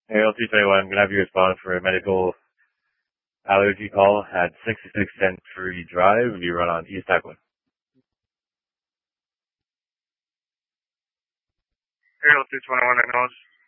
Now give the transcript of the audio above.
Aerial 321, I'm going to have you respond for a medical allergy call at 66 Century Drive. You run on East Highway. Aerial 221, acknowledge.